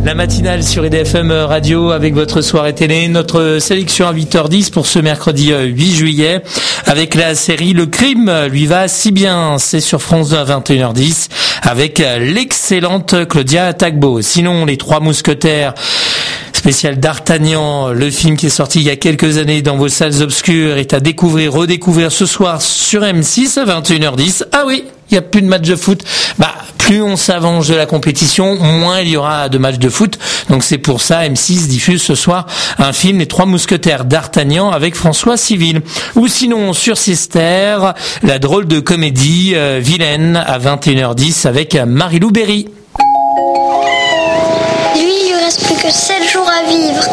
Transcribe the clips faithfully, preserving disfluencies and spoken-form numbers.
La matinale sur I D F M Radio avec votre soirée télé. Notre sélection à huit heures dix pour ce mercredi huit juillet avec la série Le Crime lui va si bien. C'est sur France deux à vingt et une heures dix avec l'excellente Claudia Tagbo. Sinon, Les Trois Mousquetaires, spécial d'Artagnan, le film qui est sorti il y a quelques années dans vos salles obscures, est à découvrir, redécouvrir ce soir sur M six à vingt et une heures dix. Ah oui, il n'y a plus de match de foot. Bah, plus on s'avance de la compétition, moins il y aura de matchs de foot. Donc c'est pour ça, M six diffuse ce soir un film, Les Trois Mousquetaires d'Artagnan, avec François Civil. Ou sinon, sur Sister, la drôle de comédie euh, Vilaine à vingt et une heures dix avec Marie-Lou Berry. Lui, il lui reste plus que sept jours à vivre.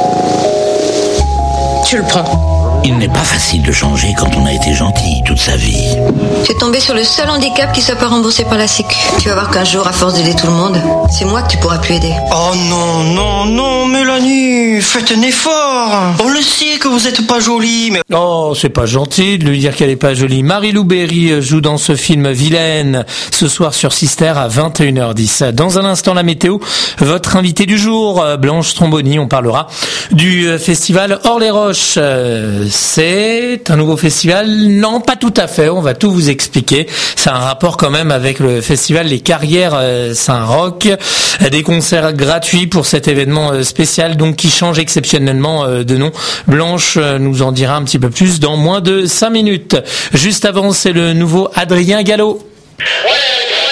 Tu le prends. Il n'est pas facile de changer quand on a été gentil toute sa vie. Tu es tombé sur le seul handicap qui soit pas remboursé par la Sécu. Tu vas voir qu'un jour, à force d'aider tout le monde, c'est moi que tu pourras plus aider. Oh non, non, non, Mélanie, faites un effort. On le sait que vous êtes pas jolie, mais... Oh, c'est pas gentil de lui dire qu'elle est pas jolie. Marie-Lou Berry joue dans ce film Vilaine ce soir sur Sister à vingt et une heures dix. Dans un instant, la météo, votre invité du jour, Blanche Stromboni, on parlera du festival Hors-les-Roches. C'est un nouveau festival? Non, pas tout à fait, on va tout vous expliquer. C'est un rapport quand même avec le festival Les Carrières Saint-Roch. Des concerts gratuits pour cet événement spécial, donc qui change exceptionnellement de nom. Blanche nous en dira un petit peu plus dans moins de cinq minutes. Juste avant, c'est le nouveau Adrien Gallo.